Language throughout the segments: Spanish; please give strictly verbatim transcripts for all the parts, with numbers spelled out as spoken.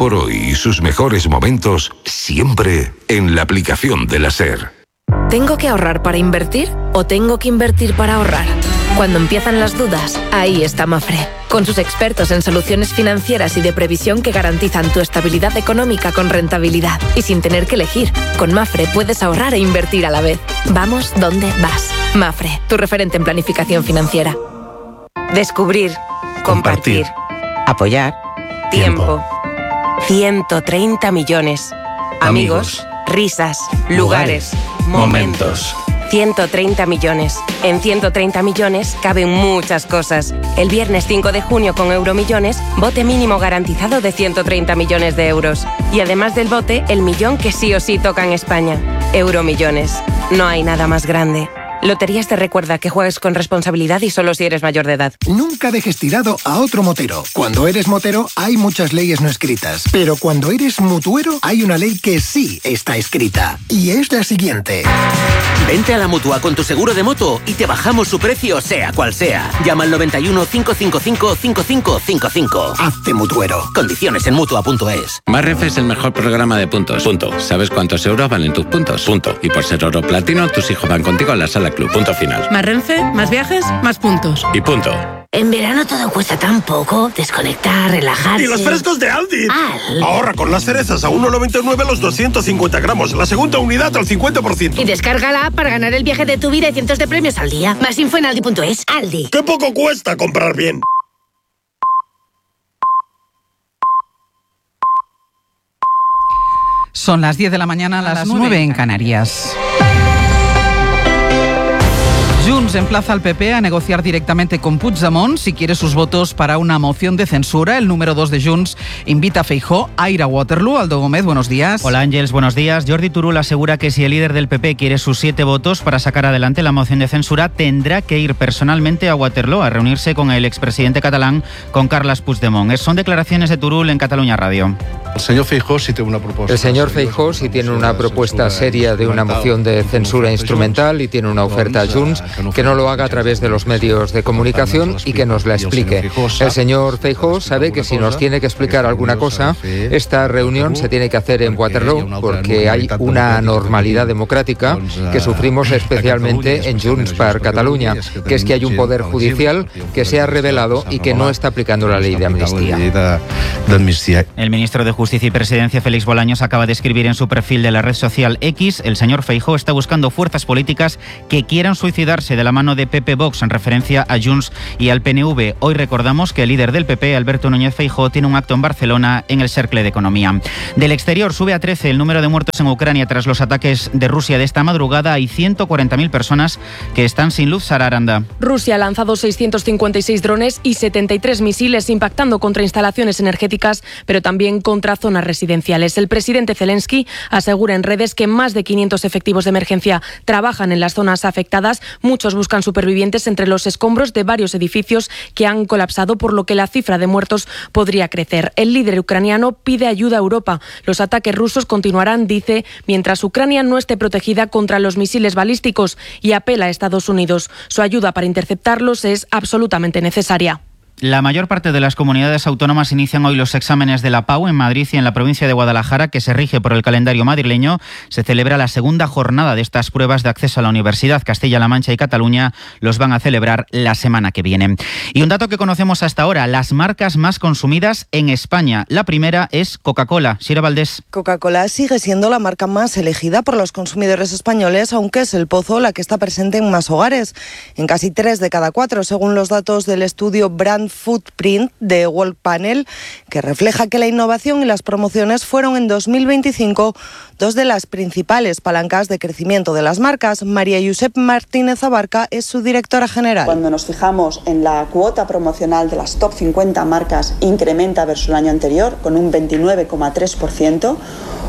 por hoy y sus mejores momentos siempre en la aplicación de la SER. ¿Tengo que ahorrar para invertir o tengo que invertir para ahorrar? Cuando empiezan las dudas, ahí está Mafre, con sus expertos en soluciones financieras y de previsión que garantizan tu estabilidad económica con rentabilidad y sin tener que elegir. Con Mafre puedes ahorrar e invertir a la vez. Vamos donde vas. Mafre, tu referente en planificación financiera. Descubrir, compartir, compartir. Apoyar. tiempo, ciento treinta millones. Amigos, Amigos. risas, lugares, momentos. ciento treinta millones. En ciento treinta millones caben muchas cosas. El viernes cinco de junio con Euromillones, bote mínimo garantizado de ciento treinta millones de euros. Y además del bote, el millón que sí o sí toca en España. Euromillones. No hay nada más grande. Loterías te recuerda que juegues con responsabilidad y solo si eres mayor de edad. Nunca dejes tirado a otro motero. Cuando eres motero hay muchas leyes no escritas, pero cuando eres mutuero hay una ley que sí está escrita. Y es la siguiente. Vente a la Mutua con tu seguro de moto y te bajamos su precio sea cual sea. Llama al noventa y uno, cinco cinco cinco, cinco cinco cinco cinco. Hazte mutuero. Condiciones en Mutua punto es. Marrenfe es el mejor programa de puntos. Punto. ¿Sabes cuántos euros valen tus puntos? Punto. Y por ser oro platino, tus hijos van contigo a la sala club. Punto final. Más Renfe, más viajes, más puntos. Y punto. En verano todo cuesta tan poco. Desconectar, relajarse. ¡Y los frescos de Aldi! Al. Ahorra con las cerezas a uno noventa y nueve los doscientos cincuenta gramos. La segunda unidad al cincuenta por ciento. Y descarga la app para ganar el viaje de tu vida y cientos de premios al día. Más info en aldi punto es. Aldi. ¡Qué poco cuesta comprar bien! Son las diez de la mañana, a las, las nueve en Canarias. Junts emplaza al P P a negociar directamente con Puigdemont si quiere sus votos para una moción de censura. El número dos de Junts invita a Feijóo a ir a Waterloo. Aldo Gómez, buenos días. Hola Ángels, buenos días. Jordi Turull asegura que si el líder del P P quiere sus siete votos para sacar adelante la moción de censura, tendrá que ir personalmente a Waterloo a reunirse con el expresidente catalán, con Carles Puigdemont. Son declaraciones de Turull en Cataluña Radio. El señor Feijóo sí tiene una propuesta. El señor Feijóo sí tiene una propuesta seria de una moción de censura instrumental y tiene una oferta a Junts, que no lo haga a través de los medios de comunicación y que nos la explique. El señor Feijóo sabe que si nos tiene que explicar alguna cosa, esta reunión se tiene que hacer en Waterloo, porque hay una normalidad democrática que sufrimos especialmente en Junts per Catalunya, que es que hay un poder judicial que se ha revelado y que no está aplicando la ley de amnistía. El ministro de Justicia y Presidencia, Félix Bolaños, acaba de escribir en su perfil de la red social X: el señor Feijóo está buscando fuerzas políticas que quieran suicidarse de la mano de P P Vox, en referencia a Junts y al P N V. Hoy recordamos que el líder del P P, Alberto Núñez Feijóo, tiene un acto en Barcelona en el Cercle de Economía. Del exterior sube a trece el número de muertos en Ucrania tras los ataques de Rusia de esta madrugada. Hay ciento cuarenta mil personas que están sin luz. Sara Aranda. Rusia ha lanzado seiscientos cincuenta y seis drones y setenta y tres misiles impactando contra instalaciones energéticas, pero también contra zonas residenciales. El presidente Zelensky asegura en redes que más de quinientos efectivos de emergencia trabajan en las zonas afectadas. Muchos buscan supervivientes entre los escombros de varios edificios que han colapsado, por lo que la cifra de muertos podría crecer. El líder ucraniano pide ayuda a Europa. Los ataques rusos continuarán, dice, mientras Ucrania no esté protegida contra los misiles balísticos, y apela a Estados Unidos. Su ayuda para interceptarlos es absolutamente necesaria. La mayor parte de las comunidades autónomas inician hoy los exámenes de la P A U en Madrid y en la provincia de Guadalajara, que se rige por el calendario madrileño. Se celebra la segunda jornada de estas pruebas de acceso a la universidad. Castilla-La Mancha y Cataluña los van a celebrar la semana que viene. Y un dato que conocemos hasta ahora: las marcas más consumidas en España. La primera es Coca-Cola. Sira Valdés. Coca-Cola sigue siendo la marca más elegida por los consumidores españoles, aunque es el Pozo la que está presente en más hogares, en casi tres de cada cuatro, según los datos del estudio Brand Footprint de World Panel, que refleja que la innovación y las promociones fueron en dos mil veinticinco dos de las principales palancas de crecimiento de las marcas. María Josep Martínez Abarca es su directora general. Cuando nos fijamos en la cuota promocional de las top cincuenta marcas, incrementa versus el año anterior con un veintinueve coma tres por ciento.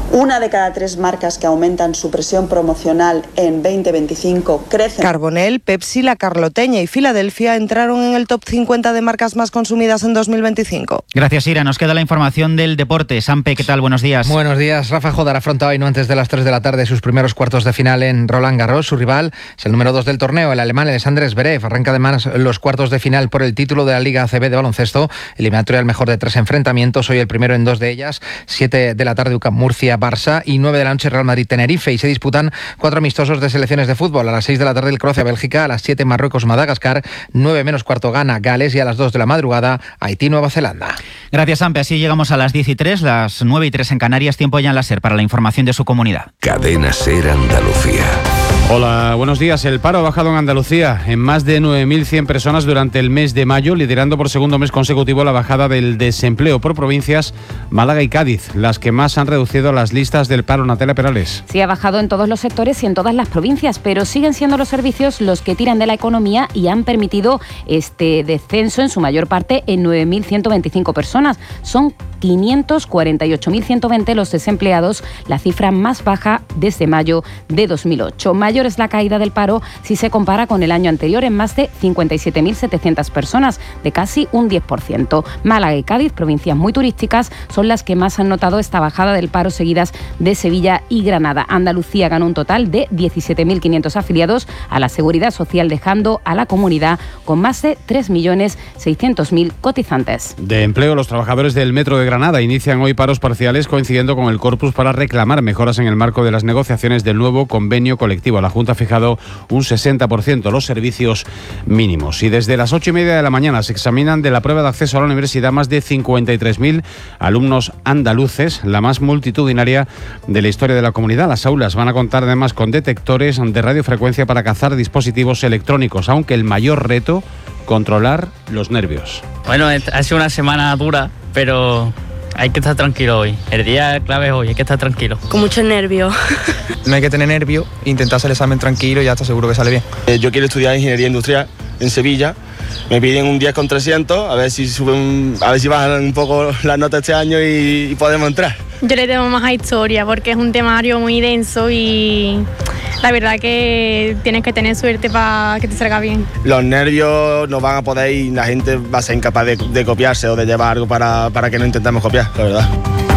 Una de cada tres marcas que aumentan su presión promocional en veinte veinticinco crecen. Carbonell, Pepsi, La Carloteña y Filadelfia entraron en el top cincuenta de marcas más consumidas en dos mil veinticinco. Gracias, Ira. Nos queda la información del deporte. Sampe, ¿qué tal? Buenos días. Buenos días. Rafa Jodar afronta hoy, no antes de las tres de la tarde, sus primeros cuartos de final en Roland Garros. Su rival es el número dos del torneo, el alemán Alexander Zverev. Arranca además los cuartos de final por el título de la Liga A C B de baloncesto, eliminatoria al mejor de tres enfrentamientos. Hoy el primero en dos de ellas, siete de la tarde U C A M Murcia Barça y nueve de la noche Real Madrid Tenerife, y se disputan cuatro amistosos de selecciones de fútbol. A las seis de la tarde el Croacia Bélgica, a las siete Marruecos Madagascar, nueve menos cuarto Ghana Gales y a las dos de la madrugada Haití Nueva Zelanda. Gracias, Sampe. Así llegamos a las diez y tres, las nueve y tres en Canarias. Tiempo ya en la SER para la información de su comunidad. Cadena SER Andalucía. Hola, buenos días. El paro ha bajado en Andalucía en más de nueve mil cien personas durante el mes de mayo, liderando por segundo mes consecutivo la bajada del desempleo por provincias Málaga y Cádiz, las que más han reducido las listas del paro. Natalia Perales. Sí, ha bajado en todos los sectores y en todas las provincias, pero siguen siendo los servicios los que tiran de la economía y han permitido este descenso en su mayor parte en nueve mil ciento veinticinco personas. Son quinientos cuarenta y ocho mil ciento veinte los desempleados, la cifra más baja desde mayo de dos mil ocho. Mayor es la caída del paro si se compara con el año anterior, en más de cincuenta y siete mil setecientas personas, de casi un diez por ciento. Málaga y Cádiz, provincias muy turísticas, son las que más han notado esta bajada del paro, seguidas de Sevilla y Granada. Andalucía ganó un total de diecisiete mil quinientos afiliados a la Seguridad Social, dejando a la comunidad con más de tres millones seiscientos mil cotizantes. De empleo, los trabajadores del Metro de Granada inician hoy paros parciales coincidiendo con el Corpus para reclamar mejoras en el marco de las negociaciones del nuevo convenio colectivo. La Junta ha fijado un sesenta por ciento los servicios mínimos. Y desde las ocho y media de la mañana se examinan de la prueba de acceso a la universidad más de cincuenta y tres mil alumnos andaluces, la más multitudinaria de la historia de la comunidad. Las aulas van a contar además con detectores de radiofrecuencia para cazar dispositivos electrónicos, aunque el mayor reto, controlar los nervios. Bueno, ha sido una semana dura, pero hay que estar tranquilo hoy. El día clave es hoy, hay que estar tranquilo. Con mucho nervio. No hay que tener nervio, intentar hacer el examen tranquilo y ya está seguro que sale bien. Eh, yo quiero estudiar ingeniería industrial en Sevilla. Me piden un diez con trescientos, a ver si suben, a ver si bajan un poco las notas este año y, y podemos entrar. Yo le temo más a historia porque es un temario muy denso y la verdad que tienes que tener suerte para que te salga bien. Los nervios no van a poder y la gente va a ser incapaz de, de copiarse o de llevar algo para, para que no intentemos copiar, la verdad.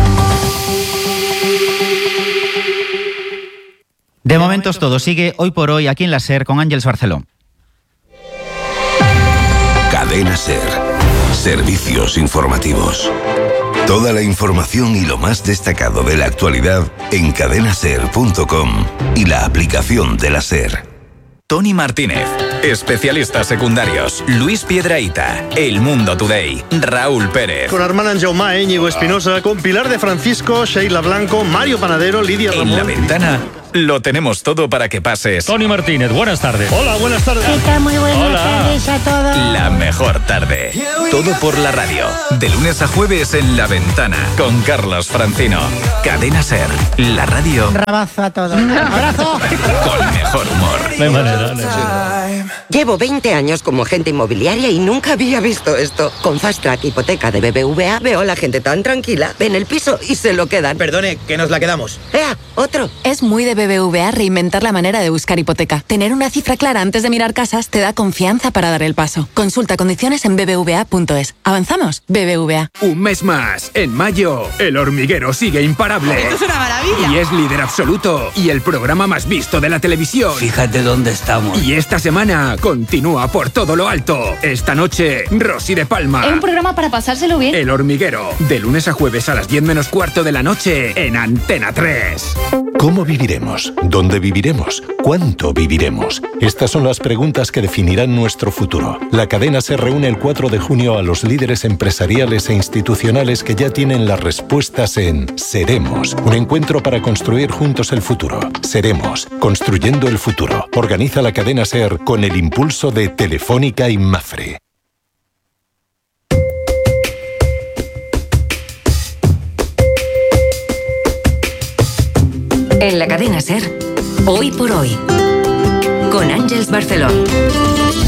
De momento es todo. Sigue Hoy por Hoy aquí en la SER con Ángeles Barceló. Cadena SER. Servicios informativos. Toda la información y lo más destacado de la actualidad en cadena ser punto com y la aplicación de la SER. Tony Martínez, especialistas secundarios, Luis Piedrahita, El Mundo Today, Raúl Pérez. Con Armand Anjaumá, Íñigo Espinosa, con Pilar de Francisco, Sheila Blanco, Mario Panadero, Lidia Ramón. En La Ventana lo tenemos todo para que pases. Tony Martínez, buenas tardes. Hola, buenas tardes. ¿Qué tal? Muy buenas Hola. tardes a todos. La mejor tarde. Todo por la radio. De lunes a jueves en La Ventana con Carlos Francino. Cadena SER, la radio. Un abrazo a todos. Un abrazo. Con mejor humor. No hay manera, no hay manera. Llevo veinte años como agente inmobiliaria y nunca había visto esto. Con Fast Track Hipoteca de B B V A veo a la gente tan tranquila. Ven el piso y se lo quedan. Perdone, que nos la quedamos. ¡Ea! Otro. Es muy de B B V A reinventar la manera de buscar hipoteca. Tener una cifra clara antes de mirar casas te da confianza para dar el paso. Consulta condiciones en b b v a punto es. ¿Avanzamos? B B V A. Un mes más. En mayo, El Hormiguero sigue imparable. ¡Esto es una maravilla! Y es líder absoluto. Y el programa más visto de la televisión. Fíjate dónde estamos. Y esta semana continúa por todo lo alto. Esta noche, Rosy de Palma. Es un programa para pasárselo bien. El Hormiguero. De lunes a jueves a las diez menos cuarto de la noche en Antena tres. ¿Cómo viviremos? ¿Dónde viviremos? ¿Cuánto viviremos? Estas son las preguntas que definirán nuestro futuro. La cadena se reúne el cuatro de junio a los líderes empresariales e institucionales que ya tienen las respuestas en Seremos, un encuentro para construir juntos el futuro. Seremos, construyendo el futuro. Organiza la cadena SER con el impulso de Telefónica y Mafre. En la cadena SER, Hoy por Hoy, con Ángeles Barceló.